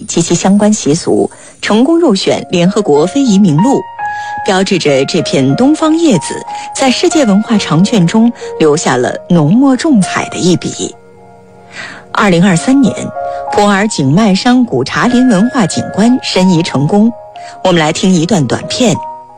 及其相关习俗成功入选联合国非遗名录，标志着这片东方叶子在世界文化长卷中留下了浓墨重彩的一笔。2023年，普洱景迈山古茶林文化景观申遗成功，我们来听一段短片。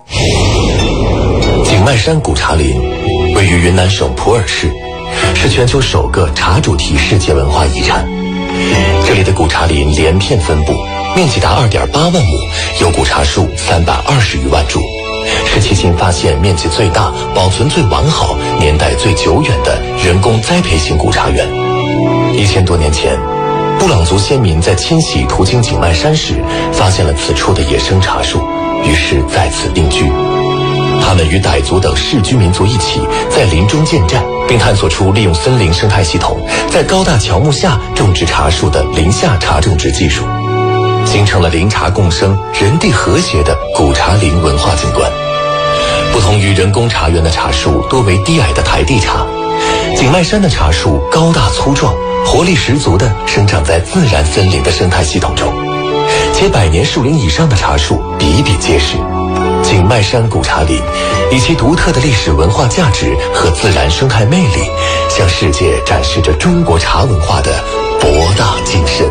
景迈山古茶林位于云南省普洱市，是全球首个茶主题世界文化遗产。这里的古茶林连片分布，面积达2.8万亩，有古茶树320余万株，是迄今发现面积最大、保存最完好、年代最久远的人工栽培型古茶园。1000多年前，布朗族先民在迁徙途经景迈山时，发现了此处的野生茶树，于是在此定居。他们与傣族等世居民族一起在林中建寨，并探索出利用森林生态系统在高大乔木下种植茶树的林下茶种植技术，形成了林茶共生、人地和谐的古茶林文化景观。不同于人工茶园的茶树多为低矮的台地茶，景迈山的茶树高大粗壮，活力十足地生长在自然森林的生态系统中，且100年树龄以上的茶树比比皆是。景迈山古茶林以其独特的历史文化价值和自然生态魅力，向世界展示着中国茶文化的博大精深。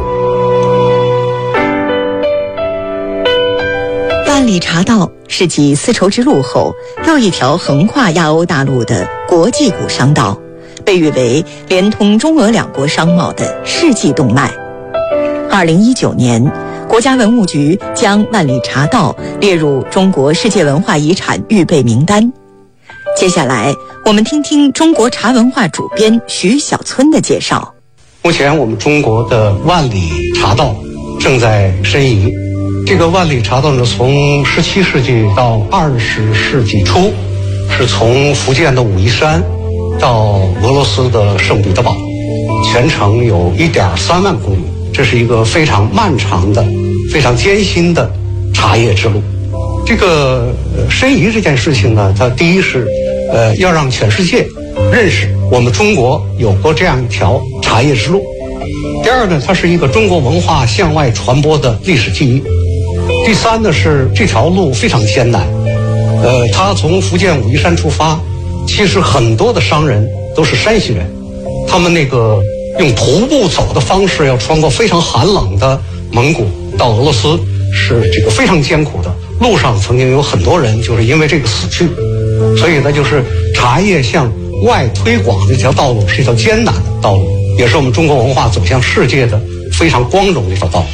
万里茶道是继丝绸之路后又一条横跨亚欧大陆的国际古商道，被誉为连通中俄两国商贸的世纪动脉。2019年，国家文物局将万里茶道列入中国世界文化遗产预备名单。接下来，我们听听中国茶文化主编徐小村的介绍。 目前我们中国的万里茶道正在申遗。这个万里茶道呢，从17世纪到20世纪初，是从福建的武夷山到俄罗斯的圣彼得堡，全程有1.3万公里。这是一个非常漫长的、非常艰辛的茶叶之路。这个申遗这件事情呢，它第一是要让全世界认识我们中国有过这样一条茶叶之路。第二呢，它是一个中国文化向外传播的历史记忆。第三呢，是这条路非常艰难。它从福建武夷山出发，其实很多的商人都是山西人，他们那个用徒步走的方式，要穿过非常寒冷的蒙古到俄罗斯，是这个非常艰苦的。路上曾经有很多人就是因为这个死去，所以呢，就是茶叶向外推广这条道路是一条艰难的道路，也是我们中国文化走向世界的非常光荣的一条道路。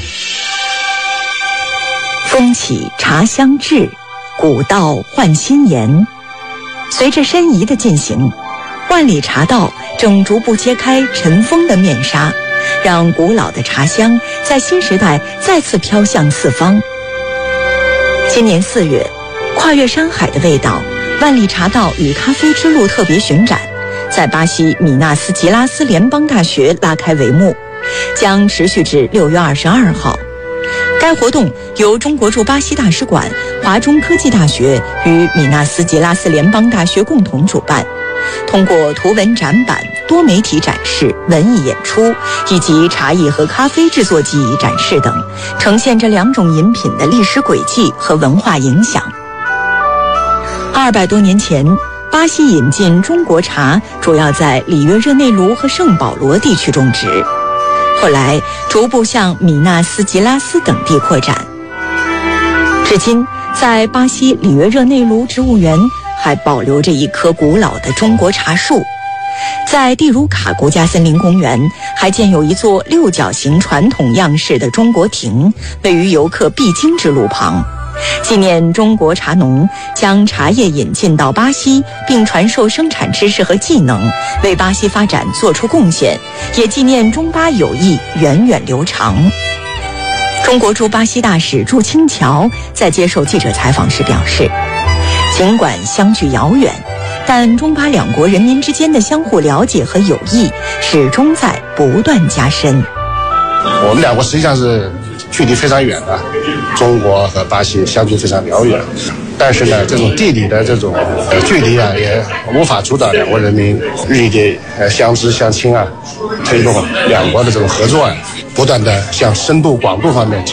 风起茶香至，古道换新颜。随着申遗的进行，万里茶道正逐步揭开尘封的面纱，让古老的茶香在新时代再次飘向四方。今年4月，跨越山海的味道，万里茶道与咖啡之路特别巡展在巴西米纳斯吉拉斯联邦大学拉开帷幕，将持续至6月22号。该活动由中国驻巴西大使馆、华中科技大学与米纳斯吉拉斯联邦大学共同主办，通过图文展板、多媒体展示、文艺演出以及茶艺和咖啡制作技艺展示等，呈现这2种饮品的历史轨迹和文化影响。200多年前，巴西引进中国茶主要在里约热内卢和圣保罗地区种植，后来逐步向米纳斯吉拉斯等地扩展。至今，在巴西里约热内卢植物园还保留着一棵古老的中国茶树。在蒂茹卡国家森林公园还建有一座6角形传统样式的中国亭，位于游客必经之路旁，纪念中国茶农将茶叶引进到巴西，并传授生产知识和技能，为巴西发展做出贡献，也纪念中巴友谊源远流长。中国驻巴西大使祝清桥在接受记者采访时表示，尽管相距遥远，但中巴2国人民之间的相互了解和友谊始终在不断加深。 我们2国实际上是距离非常远的，中国和巴西相距非常遥远，但是呢，这种地理的这种距离啊，也无法阻挡2国人民日益的相知相亲啊，推动2国的这种合作啊，不断的向深度广度方面